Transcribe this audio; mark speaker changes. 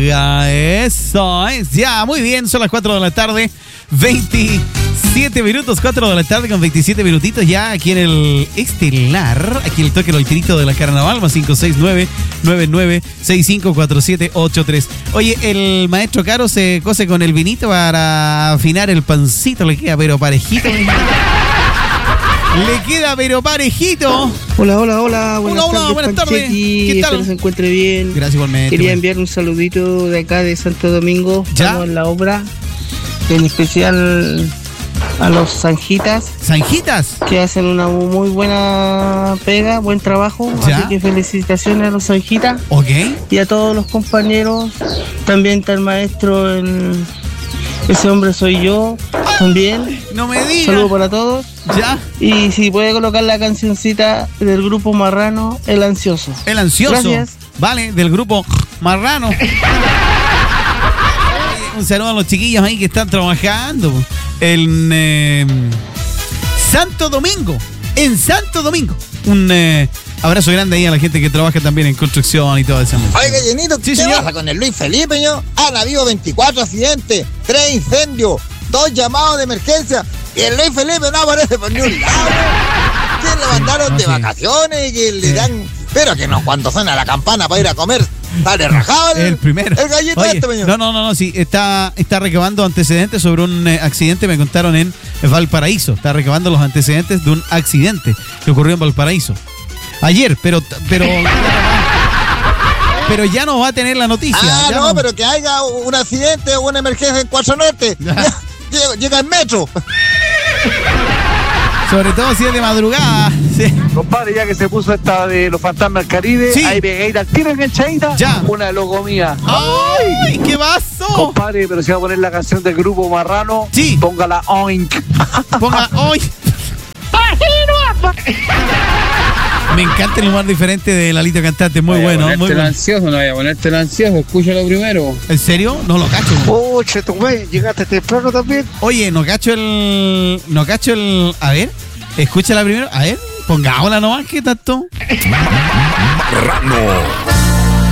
Speaker 1: salga. Eso es. Ya, muy bien. Son las 4 de la tarde. 27 minutos. 4 de la tarde con 27 minutitos. Ya aquí en el Estelar. Aquí en el toque del tirito de la Carnaval. Más 569-99654783. Oye, el maestro Caro se cose con el vinito para afinar el pancito. Le queda pero parejito. Le queda pero parejito.
Speaker 2: Hola. Buenas tardes.
Speaker 1: ¿Qué tal?
Speaker 2: Espero se encuentre bien.
Speaker 1: Gracias igualmente.
Speaker 2: Quería enviar un saludito de acá de Santo Domingo.
Speaker 1: ¿Ya?
Speaker 2: Estamos en la obra. En especial a los zanjitas.
Speaker 1: ¿Zanjitas?
Speaker 2: Que hacen una muy buena pega, buen trabajo.
Speaker 1: ¿Ya?
Speaker 2: Así que felicitaciones a los zanjitas.
Speaker 1: Ok.
Speaker 2: Y a todos los compañeros. También está el maestro en... Ese hombre soy yo. También.
Speaker 1: No me digas.
Speaker 2: Saludos para todos.
Speaker 1: ¿Ya?
Speaker 2: Y si puede colocar la cancioncita del grupo Marrano, El Ansioso.
Speaker 1: El Ansioso.
Speaker 2: Gracias.
Speaker 1: Vale, del grupo Marrano. Un saludo a los chiquillos ahí que están trabajando en Santo Domingo. En Santo Domingo. Un abrazo grande ahí a la gente que trabaja también en construcción y todo eso.
Speaker 3: Oiga, Llenito,
Speaker 1: Sí,
Speaker 3: ¿qué
Speaker 1: señor.
Speaker 3: pasa con el Luis Felipe, yo? Han habido 24 accidentes, 3 incendios, 2 llamados de emergencia y el Luis Felipe no aparece por ningún lado. Que le mandaron de vacaciones y que le dan... Pero que no, cuando suena la campana para ir a comer, sale rajado
Speaker 1: El primero.
Speaker 3: el gallito
Speaker 1: Oye,
Speaker 3: peñón.
Speaker 1: No, sí, está recabando antecedentes sobre un accidente, me contaron en Valparaíso. Está recabando los antecedentes de un accidente que ocurrió en Valparaíso. Ayer, pero ya no va a tener la noticia.
Speaker 3: Ah,
Speaker 1: ya
Speaker 3: no, pero que haya un accidente o una emergencia en Cuatro Norte. Llega el metro.
Speaker 1: Sobre todo si es de madrugada. Sí.
Speaker 4: Compadre, ya que se puso esta de los fantasmas del Caribe,
Speaker 1: Sí.
Speaker 4: ahí Pegueira, tira enganchadita,
Speaker 1: Ya.
Speaker 4: una logomía.
Speaker 1: ¡Ay! ¿Qué pasó?
Speaker 4: Compadre, pero si va a poner la canción del grupo Marrano,
Speaker 1: Sí.
Speaker 4: póngala oink.
Speaker 1: Ponga hoy. Me encanta el humor diferente de Lalito Cantante, muy bueno, muy bueno.
Speaker 5: ansioso, no vaya a ponerte ansioso, escúchalo primero.
Speaker 1: ¿En serio? No lo cacho.
Speaker 4: Oye, tu güey, llegaste temprano también.
Speaker 1: Oye, no cacho el. A ver, escúchala primero. A ver, pongámosla nomás, ¿qué tanto?
Speaker 6: Marrano.